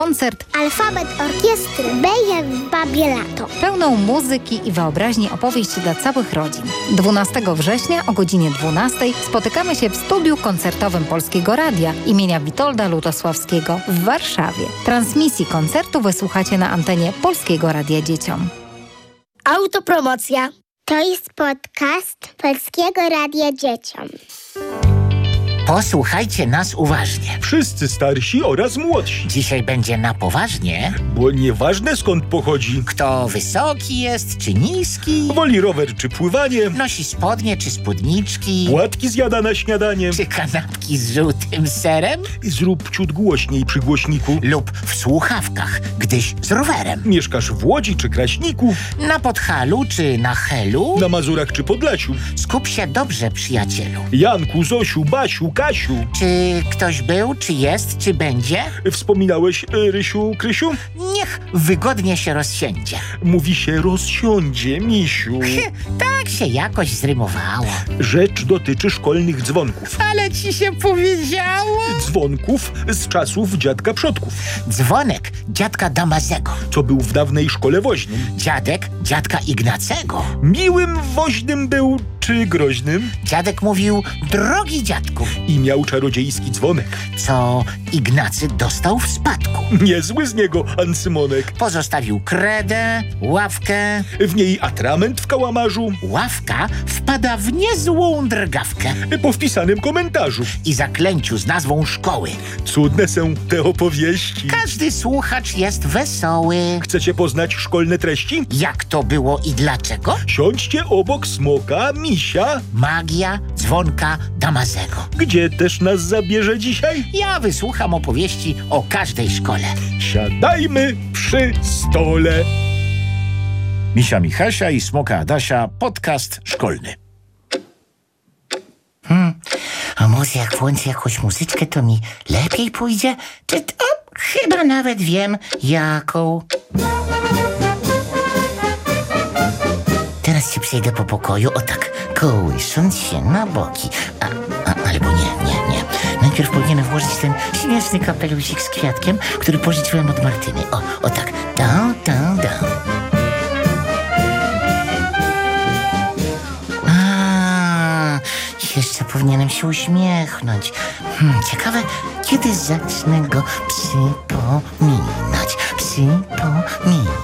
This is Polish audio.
Koncert Alfabet orkiestry Beje w Babie Lato. pełną muzyki i wyobraźni opowieść dla całych rodzin. 12 września o godzinie 12 spotykamy się w studiu koncertowym Polskiego Radia imienia Witolda Lutosławskiego w Warszawie. Transmisji koncertu wysłuchacie na antenie Polskiego Radia Dzieciom. Autopromocja. To jest podcast Polskiego Radia Dzieciom. Posłuchajcie nas uważnie. Wszyscy starsi oraz młodsi. Dzisiaj będzie na poważnie. Bo nieważne skąd pochodzi, Kto wysoki jest czy niski, woli rower czy pływanie, nosi spodnie czy spódniczki, płatki zjada na śniadanie. czy kanapki z żółtym serem, Zrób ciut głośniej przy głośniku. lub w słuchawkach, gdyś z rowerem. Mieszkasz w Łodzi czy Kraśniku, Na Podhalu czy na Helu. na Mazurach czy Podlasiu. Skup się dobrze, przyjacielu. Janku, Zosiu, Basiu, Kasiu. Czy ktoś był, czy jest, czy będzie? Wspominałeś, Rysiu, Krysiu? Niech wygodnie się rozsiądzie. Mówi się rozsiądzie, misiu. Tak się jakoś zrymowało. Rzecz dotyczy szkolnych dzwonków. Ale ci się powiedziało. Dzwonków z czasów dziadka przodków, Dzwonek dziadka Damazego. co był w dawnej szkole woźnym. Dziadek dziadka Ignacego. Miłym woźnym był czy groźnym Dziadek mówił: drogi dziadku, i miał czarodziejski dzwonek. co Ignacy dostał w spadku. Niezły z niego Ancymonek. Pozostawił kredę, ławkę. W niej atrament w kałamarzu, Ławka wpada w niezłą drgawkę po wpisanym komentarzu. i zaklęciu z nazwą szkoły. Cudne są te opowieści. Każdy słuchacz jest wesoły. Chcecie poznać szkolne treści? Jak to było i dlaczego? Siądźcie obok smoka, misia. Magia dzwonka Damazego. Gdzie też nas zabierze dzisiaj? Ja wysłucham opowieści o każdej szkole. Siadajmy przy stole. Misia Michasia i Smoka Adasia, podcast szkolny. A może jak włączę jakąś muzyczkę, to mi lepiej pójdzie? Czy to chyba nawet wiem jaką. Teraz się przejdę po pokoju, o tak, kołysząc się na boki. Albo nie. Najpierw powinienem włożyć ten śmieszny kapelusik z kwiatkiem, który pożyczyłem od Martyny. O tak, down. Jeszcze powinienem się uśmiechnąć. Ciekawe, kiedy zacznę go przypominać.